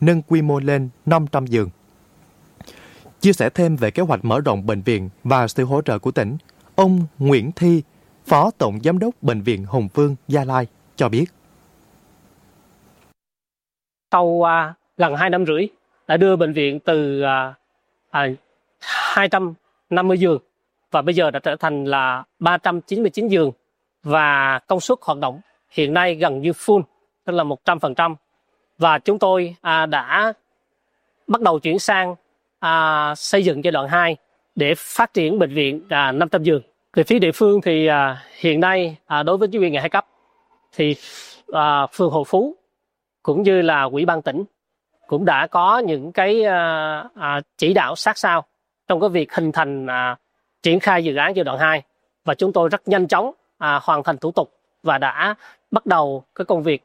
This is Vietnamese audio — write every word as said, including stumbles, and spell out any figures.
nâng quy mô lên năm trăm giường. Chia sẻ thêm về kế hoạch mở rộng bệnh viện và sự hỗ trợ của tỉnh, ông Nguyễn Thi, Phó Tổng Giám đốc Bệnh viện Hùng Vương, Gia Lai cho biết. Sau uh, gần hai năm rưỡi đã đưa bệnh viện từ uh, uh, hai trăm năm mươi giường và bây giờ đã trở thành là ba trăm chín mươi chín giường, và công suất hoạt động hiện nay gần như full, tức là một trăm phần trăm. Và chúng tôi uh, đã bắt đầu chuyển sang À, xây dựng giai đoạn hai để phát triển bệnh viện à, năm trăm giường. Về phía địa phương thì à, hiện nay à, đối với chính quyền ngày hai cấp thì à, phường Hội Phú cũng như là Ủy ban tỉnh cũng đã có những cái à, à, chỉ đạo sát sao trong cái việc hình thành à, triển khai dự án giai đoạn hai, và chúng tôi rất nhanh chóng à, hoàn thành thủ tục và đã bắt đầu cái công việc